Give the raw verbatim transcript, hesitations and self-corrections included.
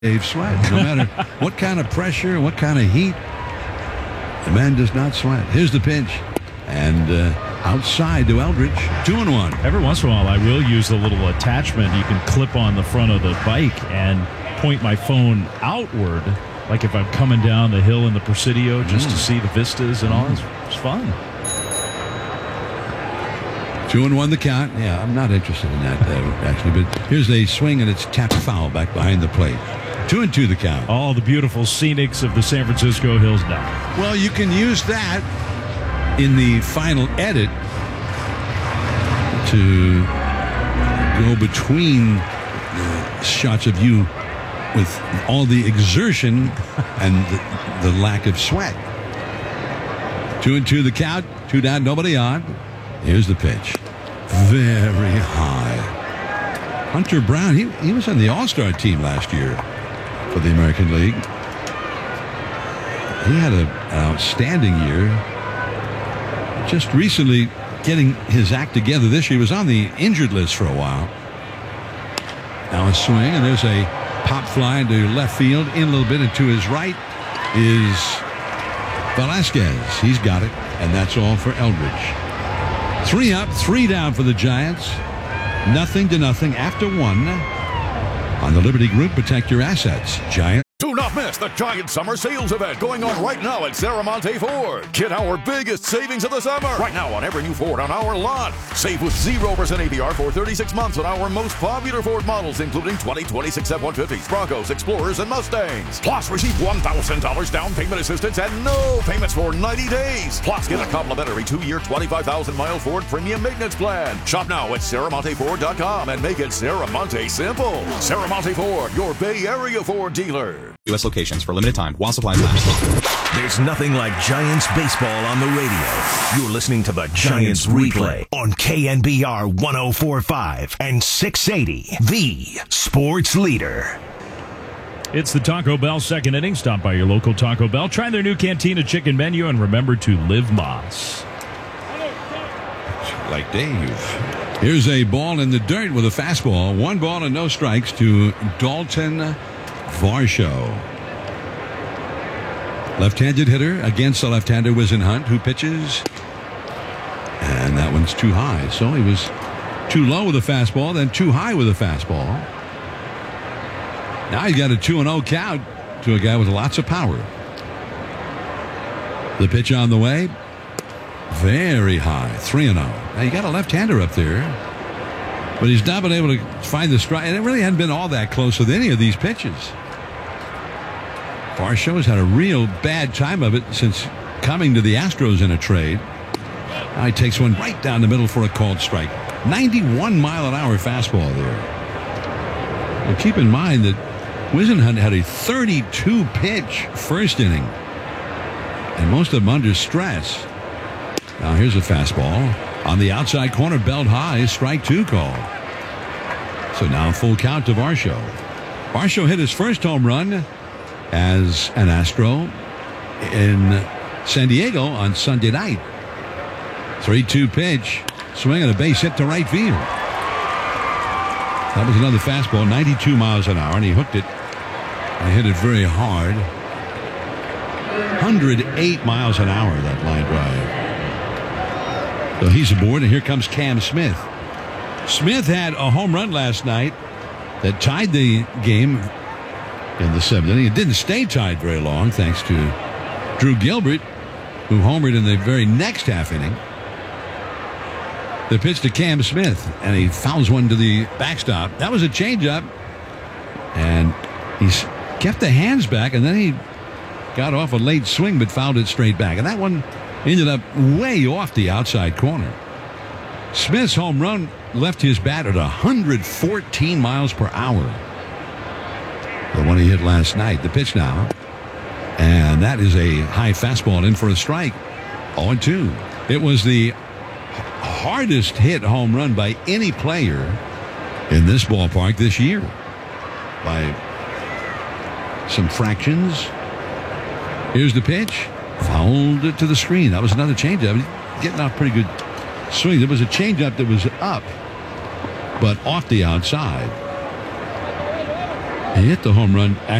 Dave sweat. No matter what kind of pressure, what kind of heat, the man does not sweat. Here's the pitch. And uh, outside to Eldridge. Two and one. Every once in a while, I will use the little attachment you can clip on the front of the bike and point my phone outward, like if I'm coming down the hill in the Presidio, just mm. to see the vistas and all. It's, it's fun. Two and one the count. Yeah, I'm not interested in that, uh, actually. But here's a swing, and it's tapped foul back behind the plate. Two and two the count. All the beautiful scenics of the San Francisco Hills now. Well, you can use that in the final edit to go between the shots of you with all the exertion and the, the lack of sweat. Two and two the count. Two down, nobody on. Here's the pitch. Very high. Hunter Brown, he, he was on the All-Star team last year for the American League. He had a, an outstanding year. Just recently getting his act together this year. He was on the injured list for a while. Now a swing, and there's a pop fly into left field. In a little bit, and to his right is Velasquez. He's got it, and that's all for Eldridge. Three up, three down for the Giants. Nothing to nothing after one. On the Liberty Group, protect your assets. Giants. Do not miss the Giant Summer Sales Event going on right now at Serramonte Ford. Get our biggest savings of the summer. Right now on every new Ford on our lot. Save with zero percent A B R for thirty-six months on our most popular Ford models, including twenty twenty-six F one fifties, Broncos, Explorers, and Mustangs. Plus, receive one thousand dollars down payment assistance and no payments for ninety days. Plus, get a complimentary two-year, twenty-five thousand mile Ford premium maintenance plan. Shop now at Serramonte Ford dot com and make it Serramonte simple. Serramonte Ford, your Bay Area Ford dealer. U S locations for limited time while supplies last. There's nothing like Giants baseball on the radio. You're listening to the Giants, Giants replay on K N B R one oh four point five and six eighty, the sports leader. It's the Taco Bell second inning. Stop by your local Taco Bell. Try their new Cantina chicken menu and remember to live Moss. Like Dave. Here's a ball in the dirt with a fastball. One ball and no strikes to Dalton Varsho. Left-handed hitter against the left-hander Whisenhunt, who pitches. And that one's too high. So he was too low with a fastball, then too high with a fastball. Now he's got a two and oh count to a guy with lots of power. The pitch on the way. Very high. three and oh. Now you got a left-hander up there. But he's not been able to find the strike. And it really hadn't been all that close with any of these pitches. Varsho has had a real bad time of it since coming to the Astros in a trade. Now he takes one right down the middle for a called strike. ninety-one mile an hour fastball there. Well, keep in mind that Whisenhunt had a thirty-two pitch first inning. And most of them under stress. Now here's a fastball. On the outside corner, belt high, strike two call. So now full count to Varsho. Varsho hit his first home run as an Astro in San Diego on Sunday night. three two pitch. Swing and a base hit to right field. That was another fastball, ninety-two miles an hour, and he hooked it. And hit it very hard. one hundred eight miles an hour, that line drive. So he's aboard, and here comes Cam Smith. Smith had a home run last night that tied the game in the seventh inning. It didn't stay tied very long, thanks to Drew Gilbert, who homered in the very next half inning. The pitch to Cam Smith, and he fouls one to the backstop. That was a changeup, and he's kept the hands back, and then he got off a late swing but fouled it straight back. And that one ended up way off the outside corner. Smith's home run left his bat at one hundred fourteen miles per hour. The one he hit last night. The pitch now. And that is a high fastball in for a strike. oh and two. It was the hardest hit home run by any player in this ballpark this year. By some fractions. Here's the pitch. Fouled it to the screen. That was another changeup. Getting off pretty good swing. There was a changeup that was up, but off the outside. He hit the home run